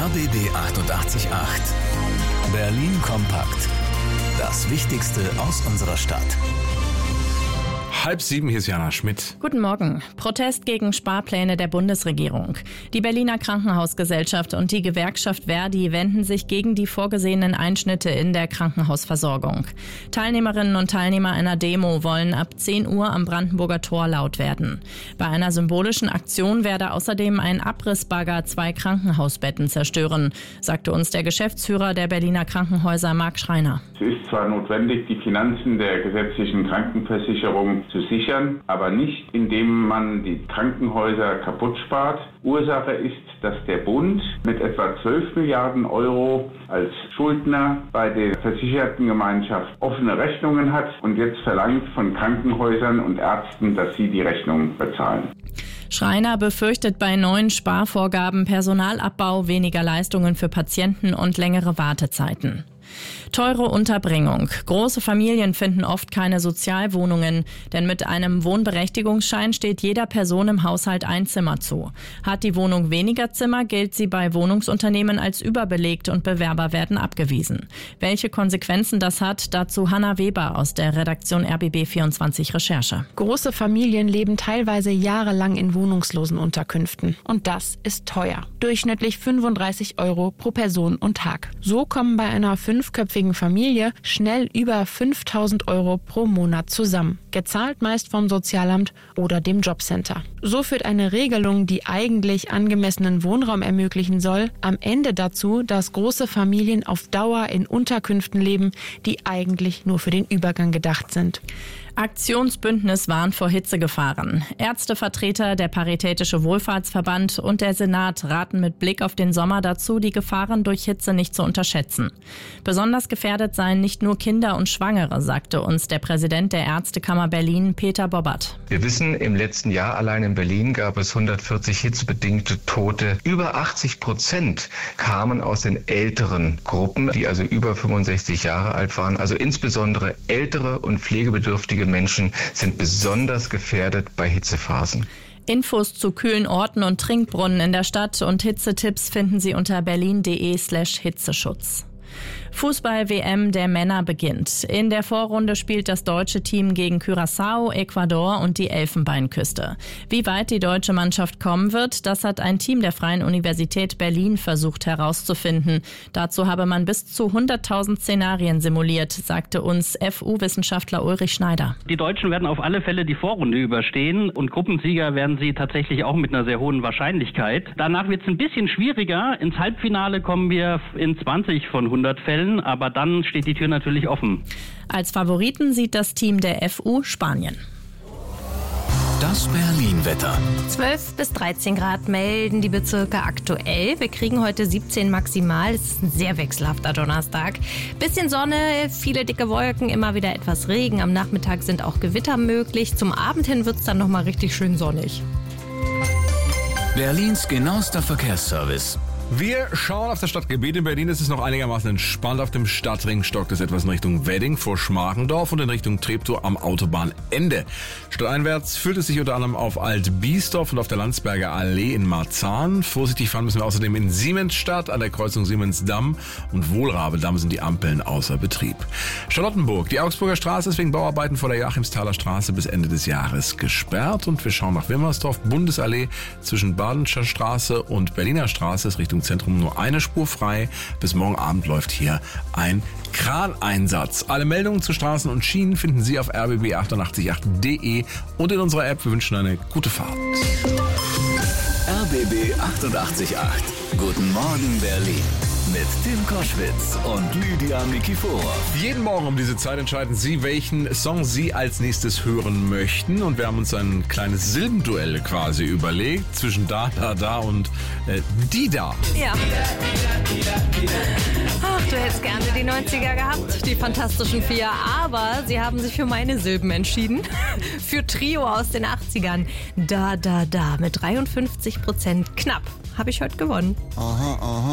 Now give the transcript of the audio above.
RBB 888. Berlin kompakt. Das Wichtigste aus unserer Stadt. 6:30, hier ist Jana Schmidt. Guten Morgen. Protest gegen Sparpläne der Bundesregierung. Die Berliner Krankenhausgesellschaft und die Gewerkschaft ver.di wenden sich gegen die vorgesehenen Einschnitte in der Krankenhausversorgung. Teilnehmerinnen und Teilnehmer einer Demo wollen ab 10 Uhr am Brandenburger Tor laut werden. Bei einer symbolischen Aktion werde außerdem ein Abrissbagger 2 Krankenhausbetten zerstören, sagte uns der Geschäftsführer der Berliner Krankenhäuser Marc Schreiner. Es ist zwar notwendig, die Finanzen der gesetzlichen Krankenversicherung zu sichern, aber nicht, indem man die Krankenhäuser kaputt spart. Ursache ist, dass der Bund mit etwa 12 Milliarden Euro als Schuldner bei der Versichertengemeinschaft offene Rechnungen hat und jetzt verlangt von Krankenhäusern und Ärzten, dass sie die Rechnung bezahlen. Schreiner befürchtet bei neuen Sparvorgaben Personalabbau, weniger Leistungen für Patienten und längere Wartezeiten. Teure Unterbringung. Große Familien finden oft keine Sozialwohnungen, denn mit einem Wohnberechtigungsschein steht jeder Person im Haushalt ein Zimmer zu. Hat die Wohnung weniger Zimmer, gilt sie bei Wohnungsunternehmen als überbelegt und Bewerber werden abgewiesen. Welche Konsequenzen das hat, dazu Hanna Weber aus der Redaktion RBB24 Recherche. Große Familien leben teilweise jahrelang in wohnungslosen Unterkünften. Und das ist teuer. Durchschnittlich 35 Euro pro Person und Tag. So kommen bei einer 5-köpfigen Familie schnell über 5.000 Euro pro Monat zusammen. Gezahlt meist vom Sozialamt oder dem Jobcenter. So führt eine Regelung, die eigentlich angemessenen Wohnraum ermöglichen soll, am Ende dazu, dass große Familien auf Dauer in Unterkünften leben, die eigentlich nur für den Übergang gedacht sind. Aktionsbündnis warnt vor Hitzegefahren. Ärztevertreter, der Paritätische Wohlfahrtsverband und der Senat raten mit Blick auf den Sommer dazu, die Gefahren durch Hitze nicht zu unterschätzen. Besonders gefährdet seien nicht nur Kinder und Schwangere, sagte uns der Präsident der Ärztekammer Berlin, Peter Bobbert. Wir wissen, im letzten Jahr allein in Berlin gab es 140 hitzebedingte Tote. Über 80% kamen aus den älteren Gruppen, die also über 65 Jahre alt waren. Also insbesondere ältere und pflegebedürftige Menschen sind besonders gefährdet bei Hitzephasen. Infos zu kühlen Orten und Trinkbrunnen in der Stadt und Hitzetipps finden Sie unter berlin.de/Hitzeschutz. Fußball-WM der Männer beginnt. In der Vorrunde spielt das deutsche Team gegen Curaçao, Ecuador und die Elfenbeinküste. Wie weit die deutsche Mannschaft kommen wird, das hat ein Team der Freien Universität Berlin versucht herauszufinden. Dazu habe man bis zu 100.000 Szenarien simuliert, sagte uns FU-Wissenschaftler Ulrich Schneider. Die Deutschen werden auf alle Fälle die Vorrunde überstehen und Gruppensieger werden sie tatsächlich auch mit einer sehr hohen Wahrscheinlichkeit. Danach wird es ein bisschen schwieriger. Ins Halbfinale kommen wir in 20 von 100 Fällen. Aber dann steht die Tür natürlich offen. Als Favoriten sieht das Team der FU Spanien. Das Berlin-Wetter. 12 bis 13 Grad melden die Bezirke aktuell. Wir kriegen heute 17 maximal. Es ist ein sehr wechselhafter Donnerstag. Bisschen Sonne, viele dicke Wolken, immer wieder etwas Regen. Am Nachmittag sind auch Gewitter möglich. Zum Abend hin wird es dann nochmal richtig schön sonnig. Berlins genauester Verkehrsservice. Wir schauen auf das Stadtgebiet. In Berlin ist es noch einigermaßen entspannt. Auf dem Stadtring stockt es etwas in Richtung Wedding vor Schmargendorf und in Richtung Treptow am Autobahnende. Stadteinwärts fühlt es sich unter anderem auf Alt-Biesdorf und auf der Landsberger Allee in Marzahn. Vorsichtig fahren müssen wir außerdem in Siemensstadt. An der Kreuzung Siemensdamm und Wohlrabedamm sind die Ampeln außer Betrieb. Charlottenburg. Die Augsburger Straße ist wegen Bauarbeiten vor der Joachimsthaler Straße bis Ende des Jahres gesperrt. Und wir schauen nach Wimmersdorf. Bundesallee zwischen Badenscher Straße und Berliner Straße ist Richtung Zentrum nur eine Spur frei. Bis morgen Abend läuft hier ein Kraneinsatz. Alle Meldungen zu Straßen und Schienen finden Sie auf rbb888.de und in unserer App. Wir wünschen eine gute Fahrt. RBB 888. Guten Morgen Berlin. Mit Tim Koschwitz und Lydia Mikiforov. Jeden Morgen um diese Zeit entscheiden Sie, welchen Song Sie als nächstes hören möchten. Und wir haben uns ein kleines Silbenduell quasi überlegt zwischen da und die da. Ja. Ach, du hättest gerne die 90er gehabt, die Fantastischen Vier. Aber sie haben sich für meine Silben entschieden. Für Trio aus den 80ern. Da, mit 53%. Knapp habe ich heute gewonnen. Aha.